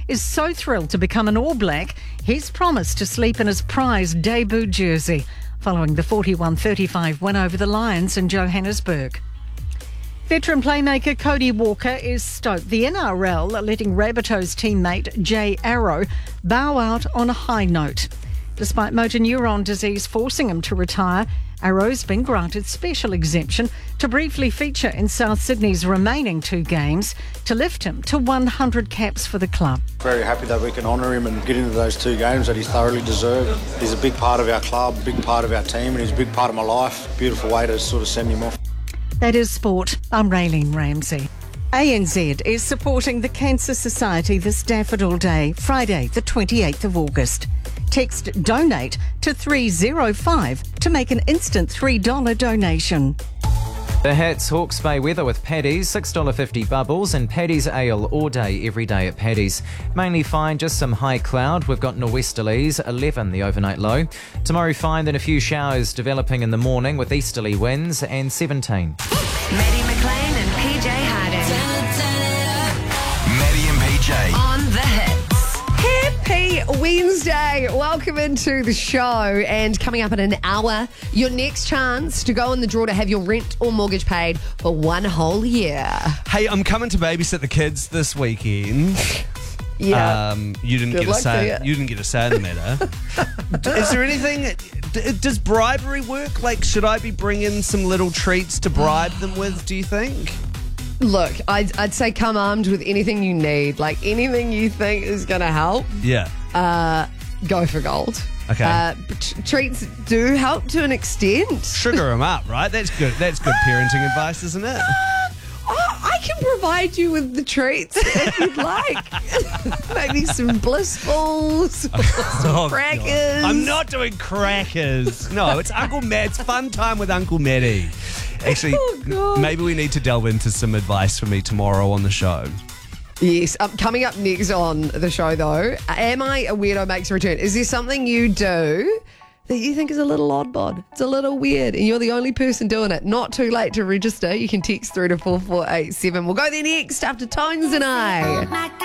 is so thrilled to become an All Black, he's promised to sleep in his prized debut jersey following the 41-35 win over the Lions in Johannesburg. Veteran playmaker Cody Walker is stoked. The NRL letting Rabbitohs teammate Jay Arrow bow out on a high note. Despite motor neuron disease forcing him to retire, Arrow's been granted special exemption to briefly feature in South Sydney's remaining 2 games to lift him to 100 caps for the club. Very happy that we can honour him and get into those 2 games that he thoroughly deserved. He's a big part of our club, a big part of our team, and he's a big part of my life. Beautiful way to sort of send him off. That is sport. I'm Raylene Ramsey. ANZ is supporting the Cancer Society this Daffodil Day, Friday the 28th of August. Text DONATE to 305 to make an instant $3 donation. The Hats Hawke's Bay weather with Paddy's, $6.50 bubbles and Paddy's Ale all day, every day at Paddy's. Mainly fine, just some high cloud. We've got nor'westerlies, 11 the overnight low. Tomorrow fine, then a few showers developing in the morning with easterly winds and 17. Maddie McLean and PJ Harding. Maddie and PJ. On the Hits. Happy Wednesday. Welcome into the show. And coming up in an hour, your next chance to go in the draw to have your rent or mortgage paid for 1 whole year. Hey, I'm coming to babysit the kids this weekend. Yeah. You didn't Good get a luck say. to you. You didn't get a say in the matter. Is there anything? Does bribery work? Like, should I be bringing some little treats to bribe them with? Do you think? Look, I'd say come armed with anything you need. Like anything you think is going to help. Yeah. Go for gold. Okay. Treats do help to an extent. Sugar them up, right? That's good. That's good parenting advice, isn't it? I can provide you with the treats if you'd like. Maybe some Blissfuls, some crackers. I'm not doing crackers. No, it's Uncle Matt's fun time with Uncle Matty. Actually, maybe we need to delve into some advice for me tomorrow on the show. Yes, coming up next on the show though, Am I a Weirdo Makes a Return? Is there something you do that you think is a little odd bod? It's a little weird and you're the only person doing it. Not too late to register. You can text through to 4487. We'll go there next after Tones and I.